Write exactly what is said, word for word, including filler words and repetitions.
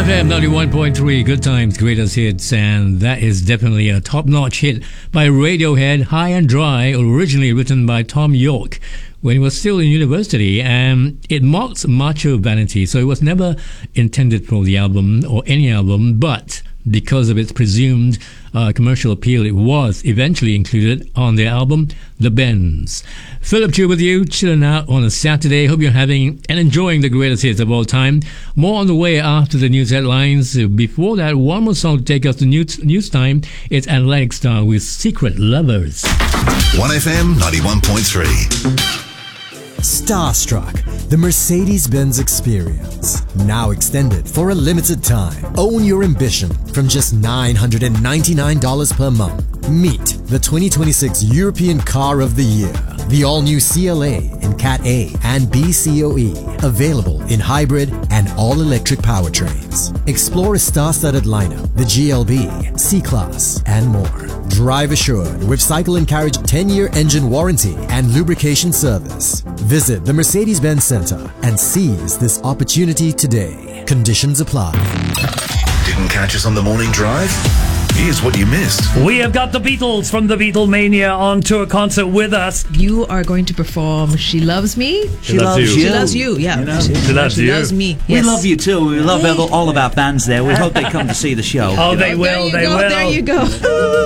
F M ninety-one point three, Good Times, Greatest Hits, and that is definitely a top-notch hit by Radiohead, High and Dry, originally written by Tom York when he was still in university, and it mocks macho vanity, so it was never intended for the album or any album, but because of its presumed uh, commercial appeal, it was eventually included on their album, The Bends. Philip Chu with you, chilling out on a Saturday. Hope you're having and enjoying the greatest hits of all time. More on the way after the news headlines. Before that, one more song to take us to news, news time. It's Atlantic Star with Secret Lovers. one F M ninety-one point three. Starstruck, the Mercedes-Benz experience. Now extended for a limited time. Own your ambition from just nine hundred ninety-nine dollars per month. Meet the twenty twenty-six European Car of the Year. The all-new C L A in Cat A and B C O E. Available in hybrid and all-electric powertrains. Explore a star-studded lineup, the G L B, C-Class, and more. Drive assured with Cycle and Carriage ten-year engine warranty and lubrication service. Visit the Mercedes-Benz Center and seize this opportunity today. Conditions apply. Didn't catch us on the morning drive? Here's what you missed. We have got the Beatles from the Beatlemania on tour concert with us. You are going to perform She Loves Me. She loves you. She loves you, yeah. You know? She loves she you. loves me. We Yes. love you too. We love all of our bands there. We hope they come to see the show. Oh, they There will. you They go, will. There you go.